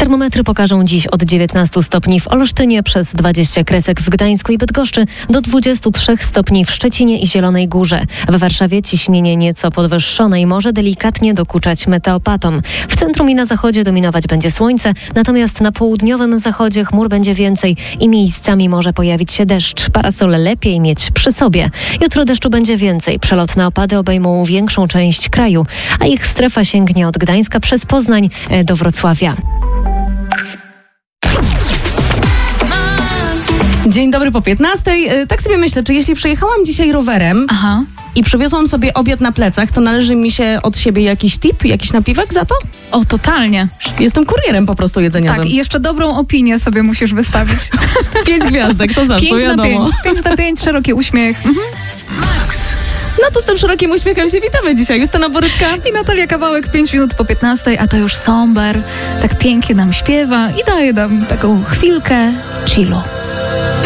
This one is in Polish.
Termometry pokażą dziś od 19 stopni w Olsztynie, przez 20 kresek w Gdańsku i Bydgoszczy, do 23 stopni w Szczecinie i Zielonej Górze. W Warszawie ciśnienie nieco podwyższone i może delikatnie dokuczać meteopatom. W centrum i na zachodzie dominować będzie słońce, natomiast na południowym zachodzie chmur będzie więcej i miejscami może pojawić się deszcz. Parasol lepiej mieć przy sobie. Jutro deszczu będzie więcej. Przelotne opady obejmą większą część kraju, a ich strefa sięgnie od Gdańska przez Poznań do Wrocławia. Dzień dobry po 15. Tak sobie myślę, czy jeśli przejechałam dzisiaj rowerem i przywiozłam sobie obiad na plecach, to należy mi się od siebie jakiś tip, jakiś napiwek za to? O, totalnie. Jestem kurierem po prostu jedzeniowym. Tak, i jeszcze dobrą opinię sobie musisz wystawić. 5 gwiazdek, to zawsze, 5 na wiadomo. 5. 5 na 5, szeroki uśmiech. No to z tym szerokim uśmiechem się witamy dzisiaj. Justyna Borycka I Natalia Kawałek, 5 minut po 15, a to już Somber tak pięknie nam śpiewa i daje nam taką chwilkę chillu.